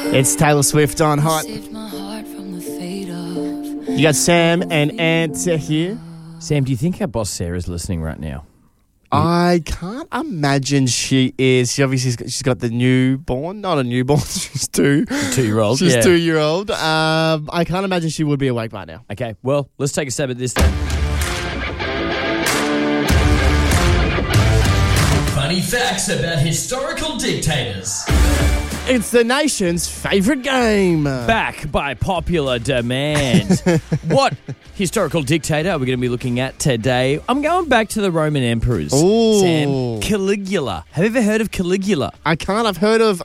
It's Taylor Swift on Hot. You got Sam and Ant here. Sam, do you think our boss Sarah's listening right now? I can't imagine she is. She's got the newborn, not a newborn. She's 2. 2-year-old. She's yeah. 2-year-old. I can't imagine she would be awake right now. Okay, well, let's take a stab at this then. Funny facts about historical dictators. It's the nation's favourite game. Back by popular demand. What historical dictator are we going to be looking at today? I'm going back to the Roman emperors. Ooh. Sam, Caligula. Have you ever heard of Caligula? I can't. I've heard of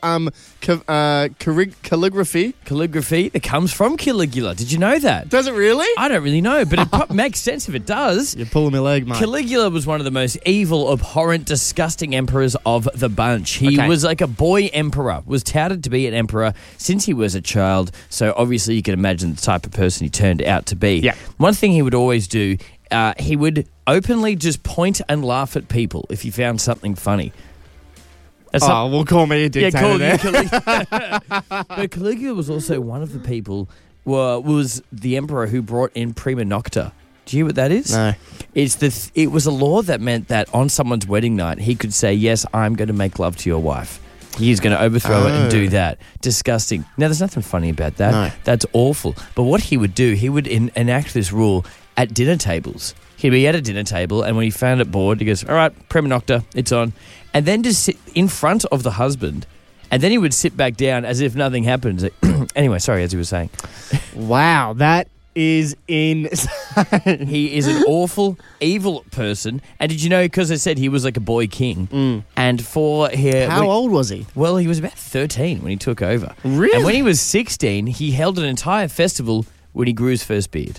calligraphy. Calligraphy that comes from Caligula. Did you know that? Does it really? I don't really know, but it makes sense if it does. You're pulling my leg, mate. Caligula was one of the most evil, abhorrent, disgusting emperors of the bunch. He was like a boy emperor, was touted to be an emperor since he was a child, so obviously you can imagine the type of person he turned out to be. Yeah. One thing he would always do, he would openly just point and laugh at people if he found something funny. Well, call me a dictator there. Caligula. But Caligula was also one of the people, was the emperor who brought in prima nocta. Do you hear what that is? No. It was a law that meant that on someone's wedding night, he could say, yes, I'm going to make love to your wife. He's going to overthrow it and do that. Disgusting. Now, there's nothing funny about that. No. That's awful. But what he would do, he would enact this rule at dinner tables. He'd be at a dinner table, and when he found it bored, he goes, all right, prima nocta, it's on. And then just sit in front of the husband, and then he would sit back down as if nothing happened. Anyway, sorry, as he was saying. Wow, that is insane. He is an awful, evil person. And did you know, because I said he was like a boy king, and How old was he? Well, he was about 13 when he took over. Really? And when he was 16, he held an entire festival when he grew his first beard.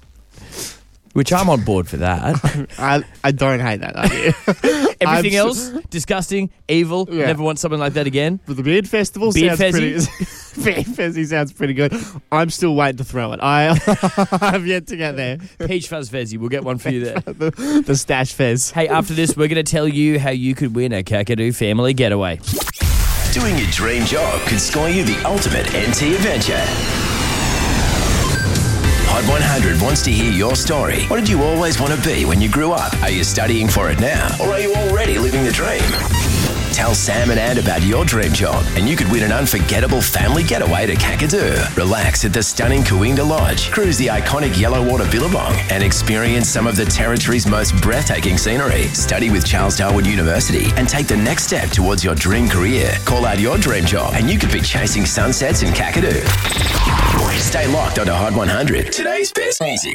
Which I'm on board for that. I don't hate that idea. Everything else, disgusting, evil, never want something like that again. But the beard festival Beard sounds fezzy? Beard fezzy sounds pretty good. I'm still waiting to throw it. I have yet to get there. Peach fuzz fezzy, we'll get one for you there. the stash fez. Hey, after this, we're going to tell you how you could win a Kakadu family getaway. Doing your dream job could score you the ultimate NT adventure. Hot 100 wants to hear your story. What did you always want to be when you grew up? Are you studying for it now? Or are you already living the dream? Tell Sam and Ant about your dream job and you could win an unforgettable family getaway to Kakadu. Relax at the stunning Cooinda Lodge, cruise the iconic Yellowwater Billabong and experience some of the territory's most breathtaking scenery. Study with Charles Darwin University and take the next step towards your dream career. Call out your dream job and you could be chasing sunsets in Kakadu. Stay locked onto Hot 100. Today's best music.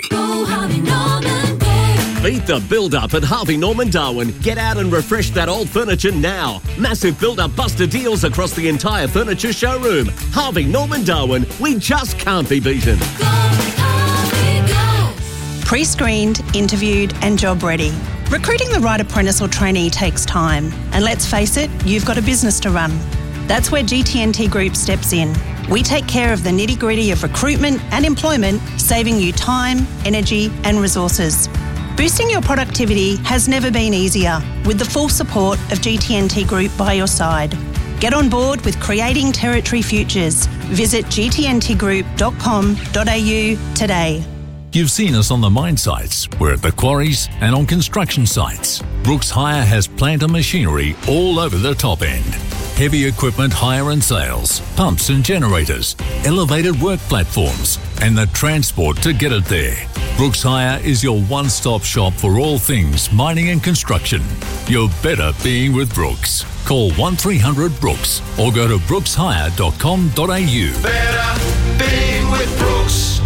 Beat the build-up at Harvey Norman Darwin. Get out and refresh that old furniture now. Massive build-up buster deals across the entire furniture showroom. Harvey Norman Darwin, we just can't be beaten. Pre-screened, interviewed and job ready. Recruiting the right apprentice or trainee takes time. And let's face it, you've got a business to run. That's where GT&T Group steps in. We take care of the nitty-gritty of recruitment and employment, saving you time, energy and resources. Boosting your productivity has never been easier, with the full support of GT&T Group by your side. Get on board with creating territory futures. Visit gtntgroup.com.au today. You've seen us on the mine sites, we're at the quarries and on construction sites. Brooks Hire has plant and machinery all over the top end. Heavy equipment hire and sales, pumps and generators, elevated work platforms, and the transport to get it there. Brooks Hire is your one-stop shop for all things mining and construction. You're better being with Brooks. Call 1300 Brooks or go to brookshire.com.au. Better being with Brooks.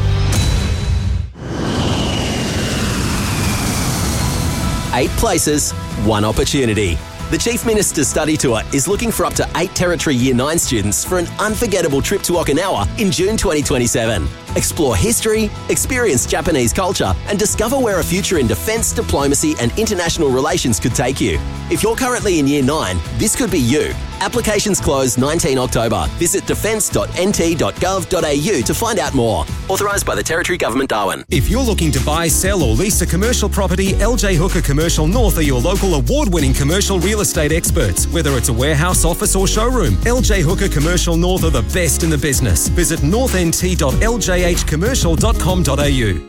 8 places, 1 opportunity. The Chief Minister's Study Tour is looking for up to 8 Territory Year 9 students for an unforgettable trip to Okinawa in June 2027. Explore history, experience Japanese culture, and discover where a future in defence, diplomacy, and international relations could take you. If you're currently in Year 9, this could be you. Applications close 19 October. Visit defence.nt.gov.au to find out more. Authorised by the Territory Government, Darwin. If you're looking to buy, sell or lease a commercial property, LJ Hooker Commercial North are your local award-winning commercial real estate experts. Whether it's a warehouse, office or showroom, LJ Hooker Commercial North are the best in the business. Visit northnt.ljhcommercial.com.au.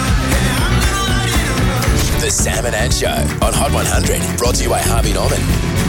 The Sam and Ant Show on Hot 100, brought to you by Harvey Norman.